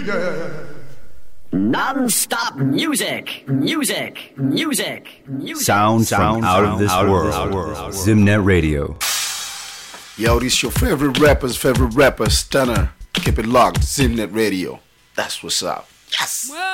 Non-stop music. Sound from out of this world. Zimnet Radio. Yo, this your favorite rapper, Stunner. Keep it locked, Zimnet Radio. That's what's up. Yes!